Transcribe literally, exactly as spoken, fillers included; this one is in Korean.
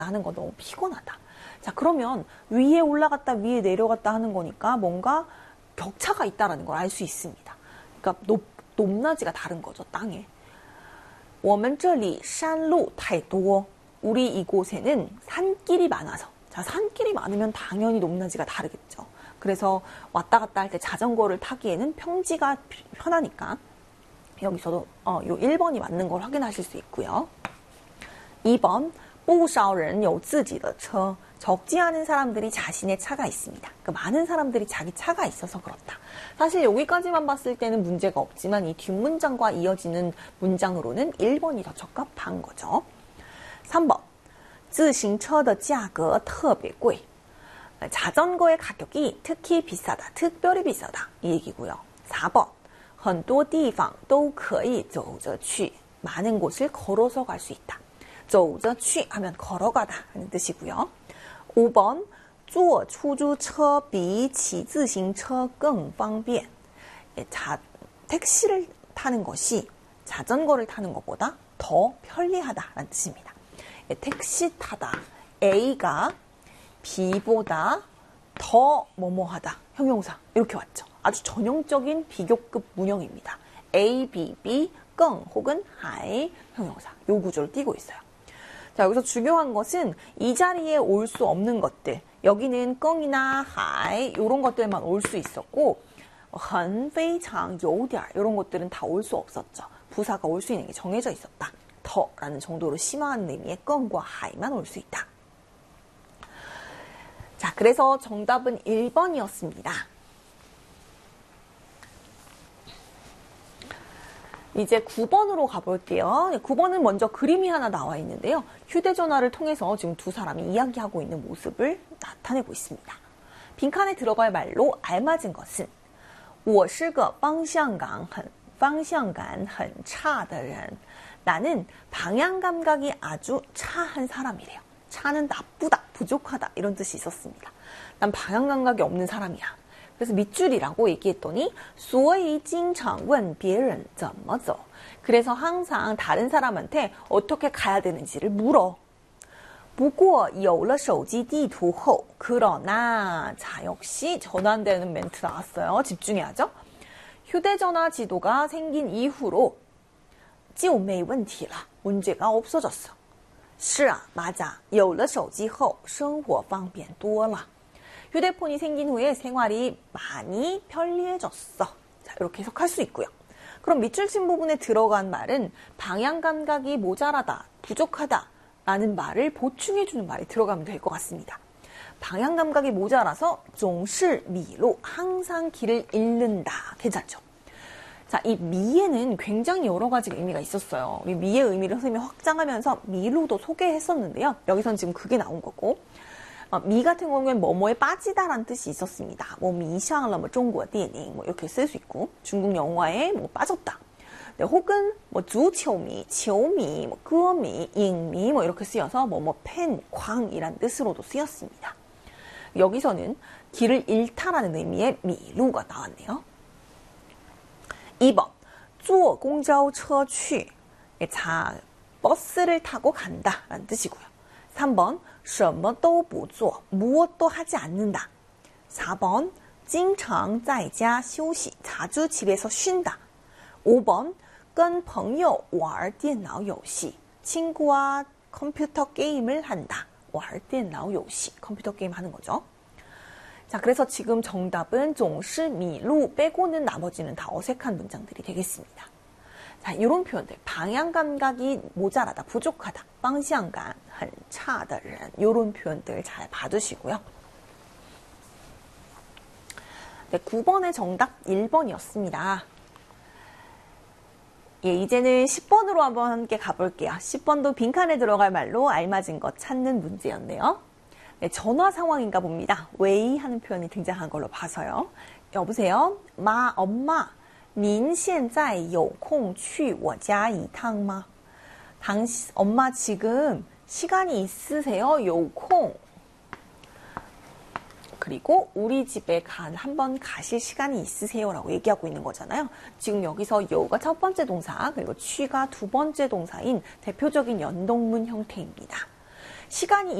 하는 거 너무 피곤하다. 자, 그러면 위에 올라갔다 위에 내려갔다 하는 거니까 뭔가 격차가 있다라는 걸 알 수 있습니다. 그러니까 높, 높낮이가 다른 거죠, 땅에. 我们这里山路太多. 우리 이곳에는 산길이 많아서. 자, 산길이 많으면 당연히 높낮이가 다르겠죠. 그래서 왔다 갔다 할 때 자전거를 타기에는 평지가 편하니까 여기서도 어, 요 일 번이 맞는 걸 확인하실 수 있고요. 이 번 不少人有自己的车. 적지 않은 사람들이 자신의 차가 있습니다. 그러니까 많은 사람들이 자기 차가 있어서 그렇다. 사실 여기까지만 봤을 때는 문제가 없지만 이 뒷문장과 이어지는 문장으로는 일 번이 더 적합한 거죠. 삼 번 自行车的价格特别贵. 자전거의 가격이 특히 비싸다. 특별히 비싸다. 이 얘기고요. 사 번 很多地方都可以走着去. 많은 곳을 걸어서 갈 수 있다. 走着去 하면 걸어가다 하는 뜻이고요. 오 번 坐出租车比骑自行车更方便. 자, 택시를 타는 것이 자전거를 타는 것보다 더 편리하다라는 뜻입니다. 택시 타다. A가 B보다 더 뭐뭐하다. 형용사. 이렇게 왔죠. 아주 전형적인 비교급 문형입니다. A, B, B, 끙 혹은 하이 형용사. 요 구조를 띄고 있어요. 자, 여기서 중요한 것은 이 자리에 올 수 없는 것들. 여기는 끙이나 하이 이런 것들만 올 수 있었고 很非常有点 이런 것들은 다 올 수 없었죠. 부사가 올 수 있는 게 정해져 있었다. 더라는 정도로 심한 의미의 끙과 하이만 올 수 있다. 자, 그래서 정답은 일 번이었습니다. 이제 구 번으로 가볼게요. 구 번은 먼저 그림이 하나 나와 있는데요. 휴대전화를 통해서 지금 두 사람이 이야기하고 있는 모습을 나타내고 있습니다. 빈칸에 들어갈 말로 알맞은 것은 我是个方向感很方向感很差的人. 나는 방향 감각이 아주 차한 사람이래요. 차는 나쁘다, 부족하다 이런 뜻이 있었습니다. 난 방향 감각이 없는 사람이야. 그래서 밑줄이라고 얘기했더니 所以经常问别人怎么走. 그래서 항상 다른 사람한테 어떻게 가야 되는지를 물어. 不过有了手机地图后 그러나 자 역시 전환되는 멘트 나왔어요. 집중해야죠. 휴대전화 지도가 생긴 이후로 就没问题了. 문제가 없어졌어. 是啊, 맞아. 有了手机后生活方便多了. 휴대폰이 생긴 후에 생활이 많이 편리해졌어. 자, 이렇게 해석할 수 있고요. 그럼 밑줄 친 부분에 들어간 말은 방향 감각이 모자라다, 부족하다 라는 말을 보충해주는 말이 들어가면 될 것 같습니다. 방향 감각이 모자라서 总是迷路, 항상 길을 잃는다. 괜찮죠? 자, 이 미에는 굉장히 여러 가지 의미가 있었어요. 우리 미의 의미를 선생님이 확장하면서 미로도 소개했었는데요. 여기선 지금 그게 나온 거고. 어, 미 같은 경우에는 뭐뭐에 빠지다라는 뜻이 있었습니다. 뭐 미샹러, 뭐 중국电影 뭐 이렇게 쓸 수 있고 중국 영화에 뭐 빠졌다. 네, 혹은 뭐 주치오미, 치오미, 뭐 끄미, 잉미 뭐 이렇게 쓰여서 뭐뭐 팬, 광이란 뜻으로도 쓰였습니다. 여기서는 길을 잃다라는 의미의 미루가 나왔네요. 이 번 坐公交车去. 자, 버스를 타고 간다라는 뜻이고요. 삼 번 什么都不做, 무엇도 하지 않는다. 사 번 经常在家休息, 자주 집에서 쉰다. 오 번 跟朋友玩电脑游戏, 친구와 컴퓨터 게임을 한다. 玩电脑游戏, 컴퓨터 게임 하는 거죠. 자, 그래서 지금 정답은 总是迷路 빼고는 나머지는 다 어색한 문장들이 되겠습니다. 자, 이런 표현들. 방향 감각이 모자라다, 부족하다. 方向感很差的人. 이런 표현들 잘 봐두시고요. 네, 구 번의 정답 일 번이었습니다. 예, 이제는 십 번으로 한번 함께 가볼게요. 십 번도 빈칸에 들어갈 말로 알맞은 것 찾는 문제였네요. 네, 전화 상황인가 봅니다. 웨이 하는 표현이 등장한 걸로 봐서요. 여보세요? 마, 엄마. 您现在有空去我家一趟吗? 당신, 엄마 지금 시간이 있으세요? 有空. 그리고 우리 집에 간, 한번 가실 시간이 있으세요? 라고 얘기하고 있는 거잖아요. 지금 여기서 요가 첫 번째 동사, 그리고 취가 두 번째 동사인 대표적인 연동문 형태입니다. 시간이